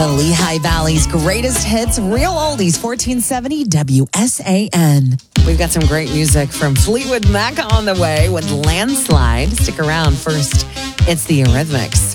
The Lehigh Valley's greatest hits, real oldies, 1470 WSAN. We've got some great music from Fleetwood Mac on the way with Landslide. Stick around. First, it's the Eurythmics.